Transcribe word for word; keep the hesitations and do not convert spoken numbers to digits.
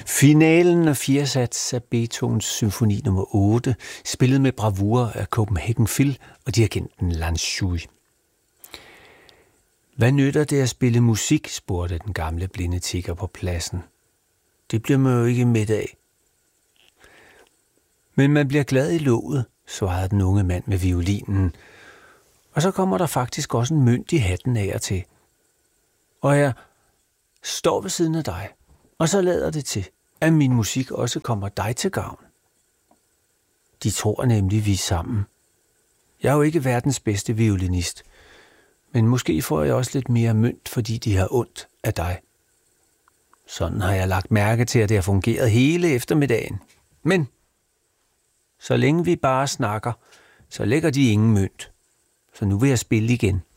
Finalen af fjerde sats af Beethovens symfoni nummer otte, spillet med bravur af Copenhagen Phil og dirigenten Lan Shui. Hvad nytter det at spille musik, spurgte den gamle blinde tigger på pladsen. Det bliver man jo ikke midt af. Men man bliver glad i låget, svarede den unge mand med violinen. Og så kommer der faktisk også en mønt i hatten af og til. Og jeg står ved siden af dig, og så lader det til, at min musik også kommer dig til gavn. De tror nemlig, vi er sammen. Jeg er jo ikke verdens bedste violinist, men måske får jeg også lidt mere mønt, fordi de har ondt af dig. Sådan har jeg lagt mærke til, at det har fungeret hele eftermiddagen. Men så længe vi bare snakker, så lægger de ingen mønt. Så nu vil jeg spille igen.